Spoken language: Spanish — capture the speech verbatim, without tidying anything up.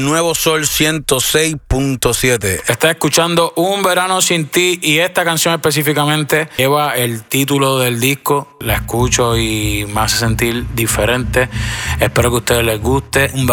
Nuevo Sol ciento seis punto siete. Estás escuchando Un Verano Sin Ti y esta canción específicamente lleva el título del disco. La escucho y me hace sentir diferente. Espero que a ustedes les guste. Un